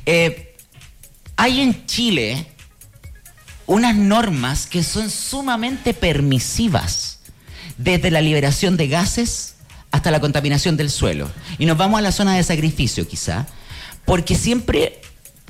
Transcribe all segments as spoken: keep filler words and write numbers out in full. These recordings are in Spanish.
Eh, hay en Chile unas normas que son sumamente permisivas, desde la liberación de gases hasta la contaminación del suelo. Y nos vamos a la zona de sacrificio, quizá, porque siempre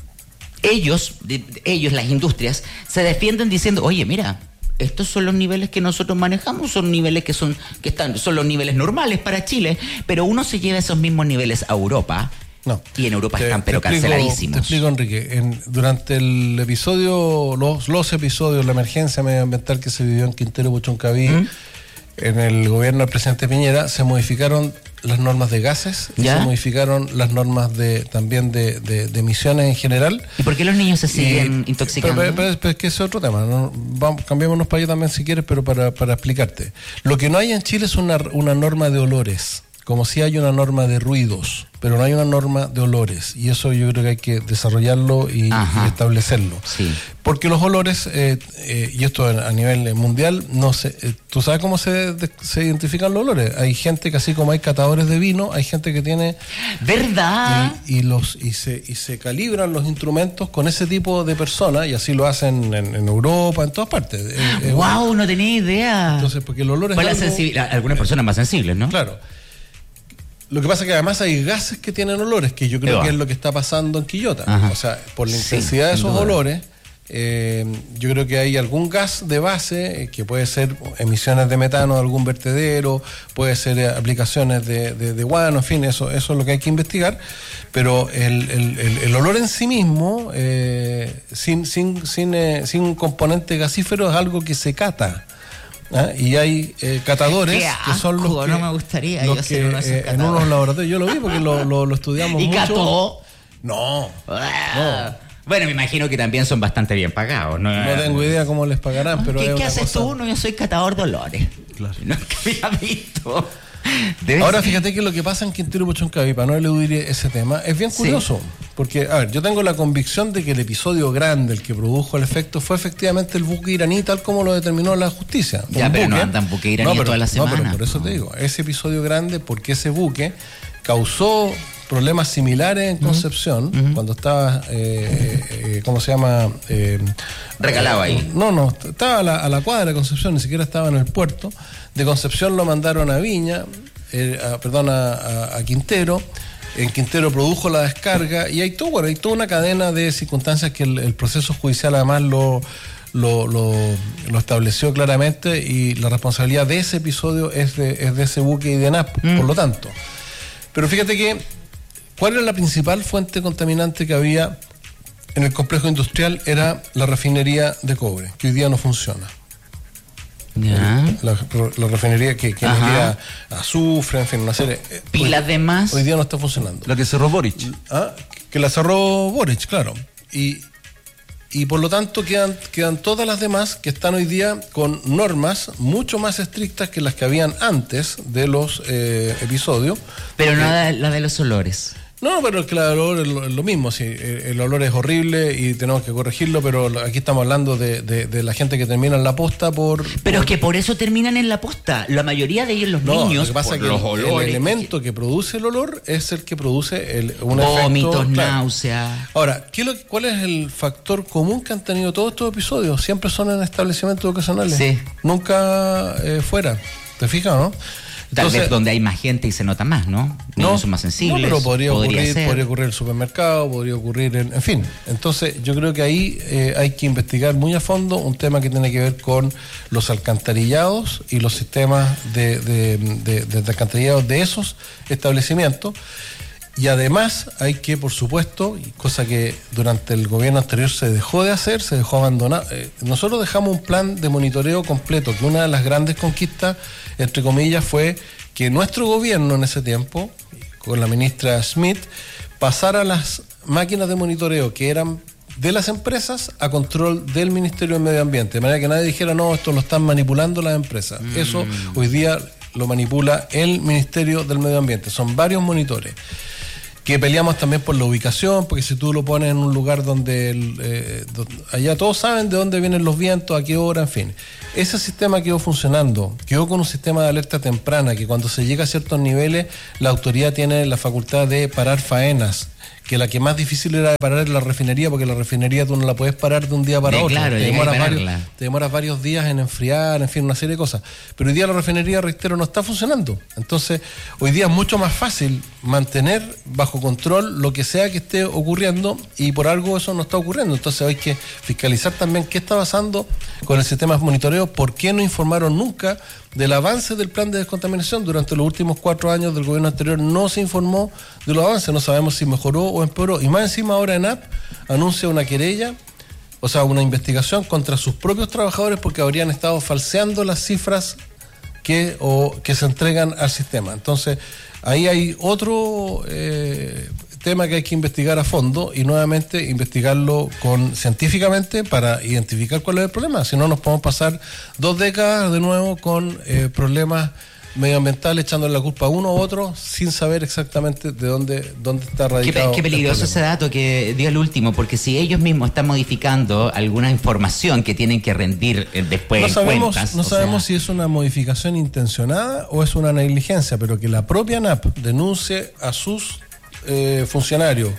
ellos, ellos, las industrias, se defienden diciendo, oye, mira, estos son los niveles que nosotros manejamos, son niveles que son, que están, son los niveles normales para Chile, pero uno se lleva esos mismos niveles a Europa. No, y en Europa te, están pero te explico, canceladísimos. Te explico, Enrique. En, durante el episodio, los, los episodios, la emergencia medioambiental que se vivió en Quintero Puchuncaví, ¿Mm? en el gobierno del presidente Piñera, se modificaron las normas de gases y se modificaron las normas de también de, de, de emisiones en general. ¿Y por qué los niños se siguen y, intoxicando? Pero, pero, pero, pero es que ese es otro tema, ¿no? Vamos, cambiémonos para allá también si quieres, pero para, para explicarte. Lo que no hay en Chile es una, una norma de olores, como si hay una norma de ruidos, pero no hay una norma de olores, y eso yo creo que hay que desarrollarlo y, y establecerlo. Sí. Porque los olores, eh, eh, y esto a nivel mundial, no sé, eh, ¿tú sabes cómo se, de, se identifican los olores? Hay gente que, así como hay catadores de vino, hay gente que tiene... ¿Verdad? Y, y, los, y, se, y se calibran los instrumentos con ese tipo de personas, y así lo hacen en, en Europa, en todas partes. Eh, ¡Wow! Eh, no tenía idea. Entonces, porque el olor es algo, sensibil- algunas personas más sensibles, ¿no? Claro. Lo que pasa es que además hay gases que tienen olores, que yo creo Eva. que es lo que está pasando en Quillota. Ajá. O sea, por la intensidad sí, de esos duda. olores, eh, yo creo que hay algún gas de base, eh, que puede ser emisiones de metano de algún vertedero, puede ser eh, aplicaciones de, de, de guano, en fin, eso, eso es lo que hay que investigar. Pero el, el, el, el olor en sí mismo, eh, sin, sin, sin, eh, sin un componente gasífero, es algo que se cata. ¿Ah? Y hay eh, catadores asco, que son los que, no me gustaría los yo que uno eh, en unos laboratorios, yo lo vi porque lo, lo, lo estudiamos ¿Y mucho. cató? No, no. Bueno, me imagino que también son bastante bien pagados. No, no tengo idea cómo les pagarán, pero ¿Qué, es ¿qué una haces cosa... tú? No, yo soy catador de olores. Claro. No es que había visto. Ahora fíjate que lo que pasa en Quintero Puchuncaví, para no eludir ese tema, es bien curioso, sí. Porque, a ver, yo tengo la convicción de que el episodio grande, el que produjo el efecto, fue efectivamente el buque iraní, tal como lo determinó la justicia. Ya, un pero buque, no andan buque iraní no, pero, toda la semana. No, pero por eso te digo, ese episodio grande, porque ese buque causó problemas similares en Concepción, uh-huh. cuando estaba, eh, eh, ¿cómo se llama? Eh, Recalado eh, ahí. No, no, estaba a la, a la cuadra de Concepción, ni siquiera estaba en el puerto. De Concepción lo mandaron a Viña, eh, a, perdón, a, a, a Quintero. En Quintero produjo la descarga y hay todo, bueno, hay toda una cadena de circunstancias que el, el proceso judicial además lo, lo, lo, lo estableció claramente, y la responsabilidad de ese episodio es de, es de ese buque y de N A P, mm. por lo tanto. Pero fíjate que, ¿cuál era la principal fuente contaminante que había en el complejo industrial? Era la refinería de cobre, que hoy día no funciona. Ya. La, la refinería que, que emitía azufre, en fin, una serie. Pilas de más. Hoy día no está funcionando. La que cerró Boric. ¿Ah? Que la cerró Boric, claro. Y, y por lo tanto quedan, quedan todas las demás que están hoy día con normas mucho más estrictas que las que habían antes de los eh, episodios. Pero no la, la de los olores. No, pero es que el olor es lo, es lo mismo, sí, el olor es horrible y tenemos que corregirlo, pero aquí estamos hablando de, de, de la gente que termina en la posta por... Pero por... es que por eso terminan en la posta, la mayoría de ellos, los no, niños, lo que pasa por es que los el, olores... el elemento que produce el olor es el que produce el, un vómitos, efecto... Claro. náusea... Ahora, ¿qué es lo, ¿cuál es el factor común que han tenido todos estos episodios? Siempre son en establecimientos educacionales, sí. Nunca eh, fuera, ¿te fijas, no? Entonces, tal vez donde hay más gente y se nota más, ¿no? Niños no, son más sensibles. No, pero podría, podría ocurrir, ser. podría ocurrir en el supermercado, podría ocurrir en, en fin. Entonces, yo creo que ahí eh, hay que investigar muy a fondo un tema que tiene que ver con los alcantarillados y los sistemas de, de, de, de, de alcantarillados de esos establecimientos. Y además hay que, por supuesto, cosa que durante el gobierno anterior se dejó de hacer, se dejó abandonar. Eh, nosotros dejamos un plan de monitoreo completo, que una de las grandes conquistas, entre comillas, fue que nuestro gobierno en ese tiempo, con la ministra Schmidt, pasara las máquinas de monitoreo que eran de las empresas a control del Ministerio del Medio Ambiente, de manera que nadie dijera, no, esto lo están manipulando las empresas. Mm. Eso hoy día lo manipula el Ministerio del Medio Ambiente. Son varios monitores. Que peleamos también por la ubicación, porque si tú lo pones en un lugar donde, el, eh, donde allá todos saben de dónde vienen los vientos, a qué hora, en fin. Ese sistema quedó funcionando, quedó con un sistema de alerta temprana, que cuando se llega a ciertos niveles, la autoridad tiene la facultad de parar faenas que la que más difícil era de parar es la refinería, porque la refinería tú no la puedes parar de un día para de, otro. Claro, te, demoras varios, te demoras varios días en enfriar, en fin, una serie de cosas. Pero hoy día la refinería, reitero, no está funcionando. Entonces, hoy día es mucho más fácil mantener bajo control lo que sea que esté ocurriendo, y por algo eso no está ocurriendo. Entonces hay que fiscalizar también qué está pasando con el sistema de monitoreo, por qué no informaron nunca del avance del plan de descontaminación. Durante los últimos cuatro años del gobierno anterior no se informó de los avances, no sabemos si mejoró o empeoró, y más encima ahora ENAP anuncia una querella, o sea, una investigación contra sus propios trabajadores porque habrían estado falseando las cifras que, o, que se entregan al sistema. Entonces, ahí hay otro eh, tema que hay que investigar a fondo, y nuevamente investigarlo con científicamente para identificar cuál es el problema. Si no, nos podemos pasar dos décadas de nuevo con eh, problemas medioambientales, echándole la culpa a uno u otro sin saber exactamente de dónde, dónde está radicado. Qué, qué peligroso ese dato que dio el último, porque si ellos mismos están modificando alguna información que tienen que rendir después no en sabemos, cuentas, no sabemos sea... si es una modificación intencionada o es una negligencia, pero que la propia ENAP denuncie a sus eh, funcionarios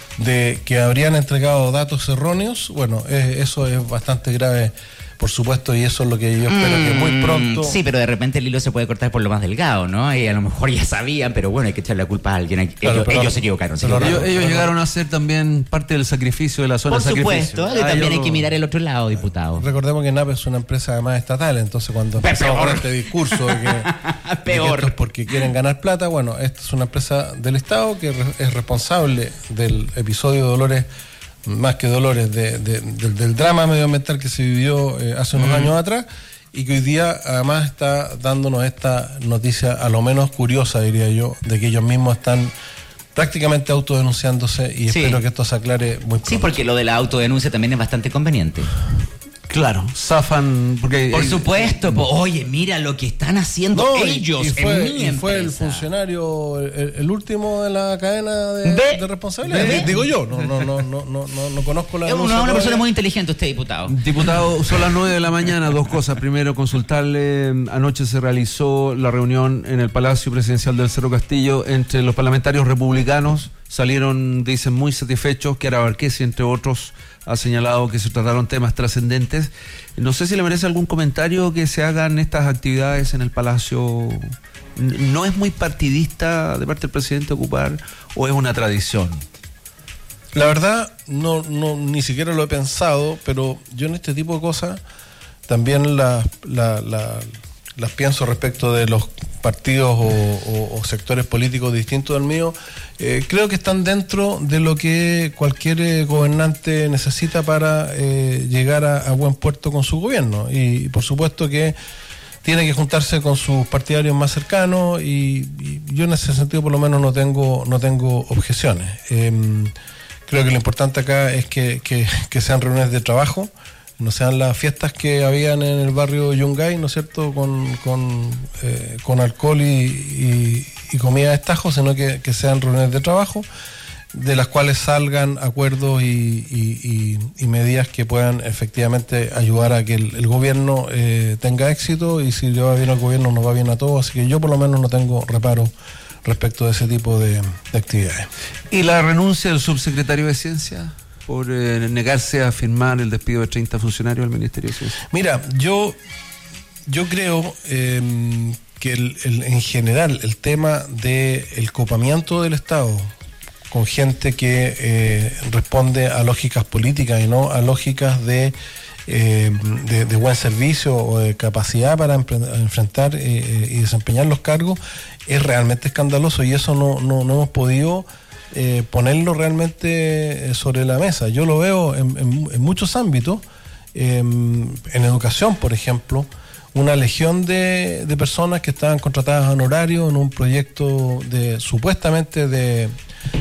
de que habrían entregado datos erróneos, bueno, eh, eso es bastante grave, por supuesto, y eso es lo que yo espero mm, que muy pronto... Sí, pero de repente el hilo se puede cortar por lo más delgado, ¿no? Y a lo mejor ya sabían, pero bueno, hay que echarle la culpa a alguien. Ellos, claro, pero, ellos se equivocaron. Se equivocaron. Ellos, ellos llegaron a ser también parte del sacrificio de la zona por de sacrificio. Por supuesto, y también hay que mirar el otro lado, diputado. Recordemos que ENAP es una empresa además estatal, entonces cuando empezamos con este discurso de que, Peor. de que esto es porque quieren ganar plata, bueno, esta es una empresa del Estado que es responsable del episodio de Dolores, más que Dolores, de, de, de, del drama medioambiental que se vivió eh, hace unos mm. años atrás, y que hoy día además está dándonos esta noticia a lo menos curiosa, diría yo, de que ellos mismos están prácticamente autodenunciándose, y sí. espero que esto se aclare muy pronto. Sí, porque lo de la autodenuncia también es bastante conveniente. Claro, zafan porque por supuesto, po, oye, mira lo que están haciendo no, ellos y fue, en mi y fue empresa. El funcionario el, el último de la cadena de, de, de responsabilidad. De, digo yo, no no no no no no, no conozco la. Es una, una persona muy inteligente usted, diputado. Diputado, son las nueve de la mañana, dos cosas. Primero, consultarle, anoche se realizó la reunión en el Palacio Presidencial del Cerro Castillo entre los parlamentarios republicanos. Salieron, dicen, muy satisfechos. Chiara Barquesi, entre otros, ha señalado que se trataron temas trascendentes. No sé si le merece algún comentario que se hagan estas actividades en el Palacio. ¿No es muy partidista de parte del presidente ocupar o es una tradición? La verdad, no, no ni siquiera lo he pensado, pero yo en este tipo de cosas también la, la, la, las pienso respecto de los partidos o, o, o sectores políticos distintos del mío. Eh, creo que están dentro de lo que cualquier eh, gobernante necesita para eh, llegar a, a buen puerto con su gobierno, y, y por supuesto que tiene que juntarse con sus partidarios más cercanos, y, y yo en ese sentido por lo menos no tengo no tengo objeciones. Eh, creo que lo importante acá es que, que, que sean reuniones de trabajo, no sean las fiestas que habían en el barrio Yungay, ¿no es cierto?, con con, eh, con alcohol y, y, y comida de estajo, sino que, que sean reuniones de trabajo, de las cuales salgan acuerdos y, y, y, y medidas que puedan efectivamente ayudar a que el, el gobierno eh, tenga éxito, y si le va bien al gobierno nos va bien a todos, así que yo por lo menos no tengo reparo respecto de ese tipo de, de actividades. ¿Y la renuncia del subsecretario de Ciencia por eh, negarse a firmar el despido de treinta funcionarios del Ministerio de Ciencia? Mira, yo, yo creo eh, que el, el, en general el tema del copamiento del Estado con gente que eh, responde a lógicas políticas y no a lógicas de, eh, de, de buen servicio o de capacidad para enfrentar eh, y desempeñar los cargos es realmente escandaloso, y eso no, no, no hemos podido eh, ponerlo realmente sobre la mesa. Yo lo veo en, en, en muchos ámbitos, eh, en educación, por ejemplo, una legión de, de personas que estaban contratadas a honorario en un proyecto de supuestamente de,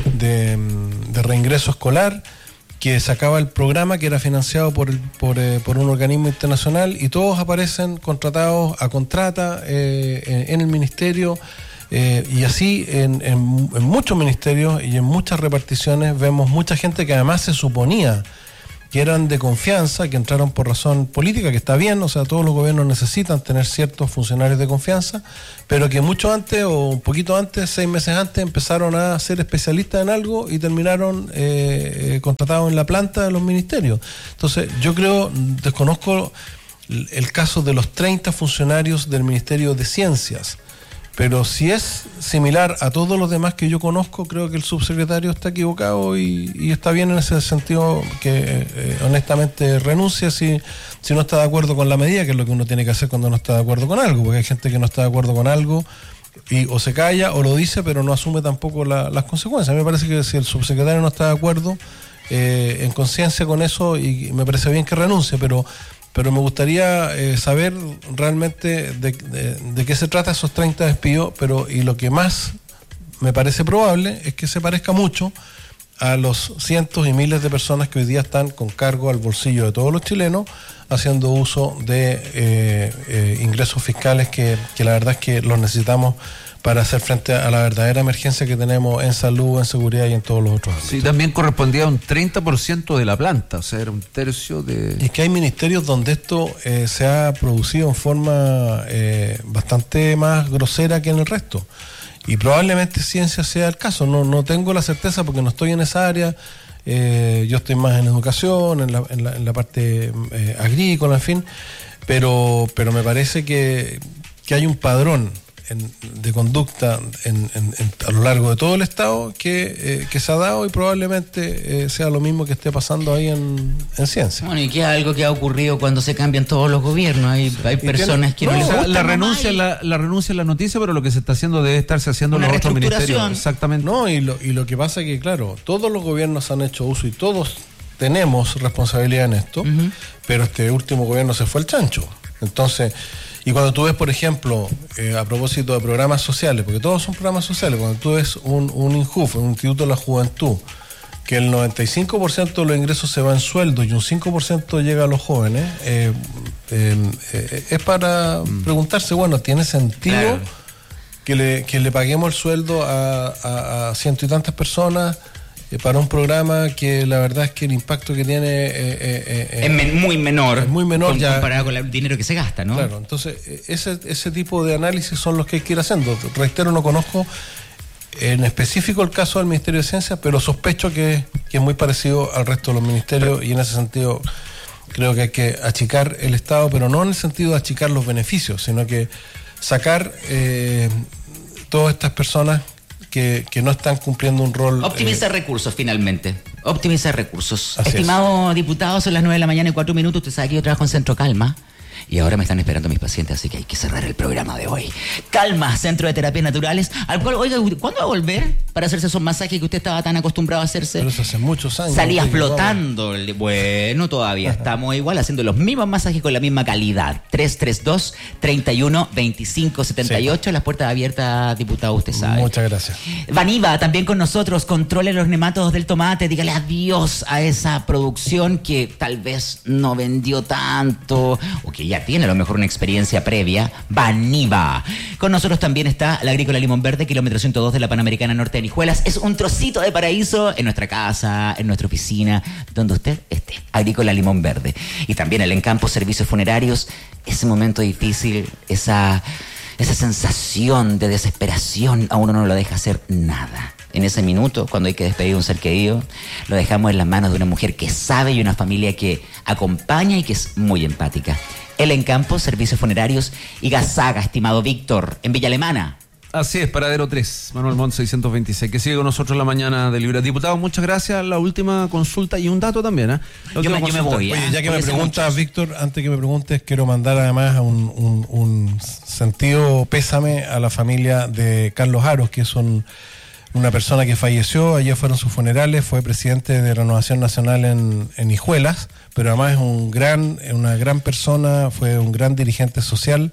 de, de reingreso escolar, que sacaba el programa que era financiado por, el, por, eh, por un organismo internacional, y todos aparecen contratados a contrata eh, en, en el ministerio. Eh, y así en, en, en muchos ministerios y en muchas reparticiones vemos mucha gente que además se suponía que eran de confianza, que entraron por razón política, que está bien, o sea, todos los gobiernos necesitan tener ciertos funcionarios de confianza, pero que mucho antes o un poquito antes, seis meses antes, empezaron a ser especialistas en algo y terminaron eh, eh, contratados en la planta de los ministerios. Entonces, yo creo, desconozco el caso de los treinta funcionarios del Ministerio de Ciencias, pero si es similar a todos los demás que yo conozco, creo que el subsecretario está equivocado y, y está bien en ese sentido que eh, honestamente renuncie si, si no está de acuerdo con la medida, que es lo que uno tiene que hacer cuando no está de acuerdo con algo, porque hay gente que no está de acuerdo con algo y o se calla o lo dice, pero no asume tampoco la, las consecuencias. A mí me parece que si el subsecretario no está de acuerdo eh, en conciencia con eso, y me parece bien que renuncie, pero... pero me gustaría eh, saber realmente de, de, de qué se trata esos treinta despidos, pero y lo que más me parece probable es que se parezca mucho a los cientos y miles de personas que hoy día están con cargo al bolsillo de todos los chilenos, haciendo uso de eh, eh, ingresos fiscales que, que la verdad es que los necesitamos para hacer frente a la verdadera emergencia que tenemos en salud, en seguridad y en todos los otros ámbitos. Sí, también correspondía a un treinta por ciento de la planta, o sea, era un tercio de... Y es que hay ministerios donde esto eh, se ha producido en forma eh, bastante más grosera que en el resto. Y probablemente ciencia sea el caso, no, no tengo la certeza porque no estoy en esa área, eh, yo estoy más en educación, en la, en la, en la parte eh, agrícola, en fin, pero, pero me parece que, que hay un padrón En, de conducta en, en, en, a lo largo de todo el Estado que, eh, que se ha dado y probablemente eh, sea lo mismo que esté pasando ahí en, en ciencia. Bueno, y que es algo que ha ocurrido cuando se cambian todos los gobiernos. Hay, hay personas que no, no les gusta. La renuncia, la, la renuncia es la noticia, pero lo que se está haciendo debe estarse haciendo en los otros ministerios. Exactamente. No, y lo, y lo que pasa es que, claro, todos los gobiernos han hecho uso y todos tenemos responsabilidad en esto, uh-huh. pero este último gobierno se fue al chancho. Entonces... Y cuando tú ves, por ejemplo, eh, a propósito de programas sociales, porque todos son programas sociales, cuando tú ves un, un INJUF, un Instituto de la Juventud, que el noventa y cinco por ciento de los ingresos se va en sueldo y un cinco por ciento llega a los jóvenes, eh, eh, eh, es para mm. preguntarse, bueno, ¿tiene sentido claro. que, le, que le paguemos el sueldo a, a, a ciento y tantas personas Eh, para un programa que la verdad es que el impacto que tiene eh, eh, eh, es men- muy menor, es muy menor con, ya, comparado con el dinero que se gasta, ¿no? Claro, entonces ese, ese tipo de análisis son los que hay que ir haciendo. Reitero, no conozco en específico el caso del Ministerio de Ciencias, pero sospecho que, que es muy parecido al resto de los ministerios y en ese sentido creo que hay que achicar el Estado, pero no en el sentido de achicar los beneficios, sino que sacar eh, todas estas personas Que, que no están cumpliendo un rol... Optimizar eh, recursos, finalmente. Optimizar recursos. Así Estimado es. diputado, son las nueve de la mañana y cuatro minutos. Usted sabe que yo trabajo en Centro Calma. Y ahora me están esperando mis pacientes, así que hay que cerrar el programa de hoy. Calma, Centro de Terapias Naturales, al cual, oiga, ¿cuándo va a volver para hacerse esos masajes que usted estaba tan acostumbrado a hacerse? Pero eso hace muchos años. Salía flotando. Bueno, todavía Ajá. estamos igual haciendo los mismos masajes con la misma calidad. tres tres dos, tres uno, dos cinco siete ocho, sí. Las puertas abiertas, diputado, usted sabe. Muchas gracias. Vaniva, también con nosotros, controle los nematodos del tomate, dígale adiós a esa producción que tal vez no vendió tanto, o que ya tiene a lo mejor una experiencia previa. Vaniva. Con nosotros también está la Agrícola Limón Verde, kilómetro ciento dos de la Panamericana Norte de Nijuelas. Es un trocito de paraíso en nuestra casa, en nuestra oficina, donde usted esté. Agrícola Limón Verde. Y también el Encampo Servicios Funerarios. Ese momento difícil, esa, esa sensación de desesperación, a uno no lo deja hacer nada. En ese minuto, cuando hay que despedir a un ser querido, lo dejamos en las manos de una mujer que sabe y una familia que acompaña y que es muy empática. El Encampo, Servicios Funerarios y Gazaga, estimado Víctor, en Villa Alemana. Así es, Paradero tres, Manuel Montt seiscientos veintiséis, que sigue con nosotros la mañana de Libra. Diputado, muchas gracias. La última consulta y un dato también, ¿eh? Yo me, yo me voy. Oye, ya que me preguntas, Víctor, antes que me preguntes, quiero mandar además un, un, un sentido pésame a la familia de Carlos Aros, que es un, una persona que falleció. Ayer fueron sus funerales, fue presidente de Renovación Nacional en, en Hijuelas, pero además es un gran, una gran persona, fue un gran dirigente social.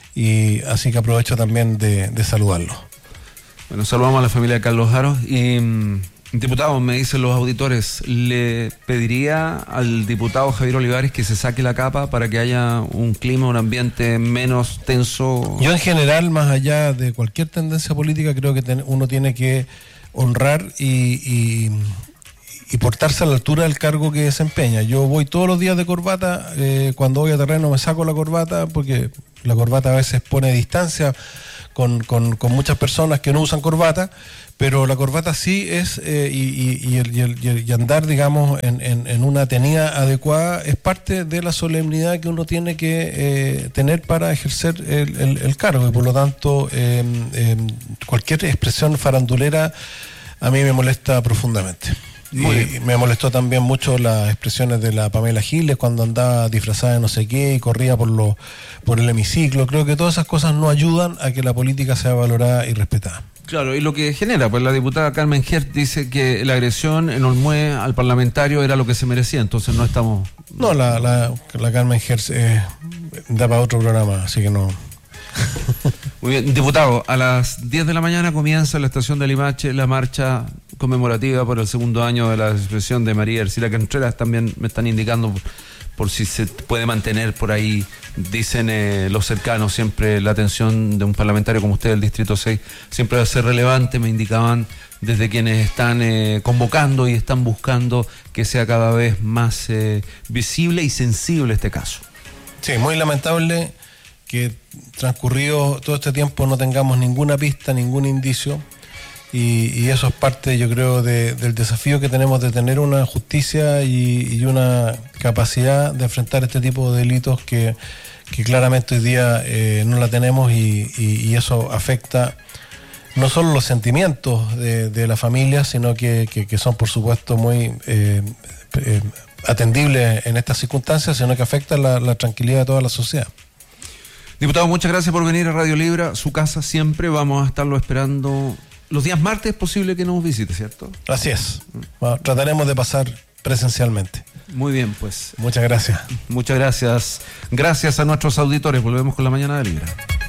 Y así que aprovecho también de, de saludarlo. Bueno, saludamos a la familia de Carlos Aros. Y, mm, diputado, me dicen los auditores, ¿le pediría al diputado Javier Olivares que se saque la capa para que haya un clima, un ambiente menos tenso? Yo en general, más allá de cualquier tendencia política, creo que ten, uno tiene que honrar y, y, y portarse a la altura del cargo que desempeña. Yo voy todos los días de corbata, eh, cuando voy a terreno me saco la corbata, porque la corbata a veces pone distancia con, con, con muchas personas que no usan corbata, pero la corbata sí es, eh, y, y, y, el, y, el, y andar, digamos, en, en, en una tenida adecuada es parte de la solemnidad que uno tiene que eh, tener para ejercer el, el, el cargo, y por lo tanto eh, eh, cualquier expresión farandulera a mí me molesta profundamente. Y me molestó también mucho las expresiones de la Pamela Giles cuando andaba disfrazada de no sé qué y corría por lo, por el hemiciclo. Creo que todas esas cosas no ayudan a que la política sea valorada y respetada. Claro, y lo que genera, pues la diputada Carmen Hertz dice que la agresión en Olmué al parlamentario era lo que se merecía, entonces no estamos... No, la, la, la Carmen Hertz eh, da para otro programa, así que no... Muy bien, diputado, a las diez de la mañana comienza en la estación de Limache la marcha conmemorativa por el segundo año de la expresión de María Ercila Contreras. También me están indicando por, por si se puede mantener por ahí, dicen eh, los cercanos, siempre la atención de un parlamentario como usted del Distrito seis siempre va a ser relevante, me indicaban desde quienes están eh, convocando y están buscando que sea cada vez más eh, visible y sensible este caso. Sí, muy lamentable que transcurrido todo este tiempo no tengamos ninguna pista, ningún indicio, y, y eso es parte, yo creo, de, del desafío que tenemos de tener una justicia y, y una capacidad de enfrentar este tipo de delitos que, que claramente hoy día eh, no la tenemos, y, y, y eso afecta no solo los sentimientos de, de la familia, sino que, que, que son por supuesto muy eh, eh, atendibles en estas circunstancias, sino que afecta la, la tranquilidad de toda la sociedad. Diputado, muchas gracias por venir a Radio Libra, su casa siempre, vamos a estarlo esperando. Los días martes es posible que nos visite, ¿cierto? Así es, bueno, trataremos de pasar presencialmente. Muy bien, pues. Muchas gracias. Muchas gracias. Gracias a nuestros auditores, volvemos con la mañana de Libra.